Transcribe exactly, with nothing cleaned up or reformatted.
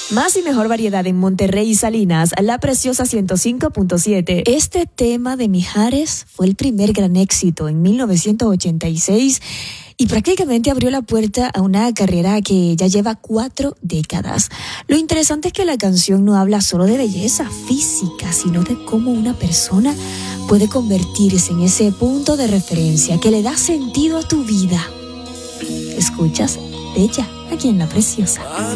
Más y mejor variedad en Monterrey y Salinas, La Preciosa ciento cinco punto siete. Este tema de Mijares fue el primer gran éxito en mil novecientos ochenta y seis y prácticamente abrió la puerta a una carrera que ya lleva cuatro décadas. Lo interesante es que la canción no habla solo de belleza física, sino de cómo una persona puede convertirse en ese punto de referencia que le da sentido a tu vida. ¿Escuchas? Bella, aquí en La Preciosa.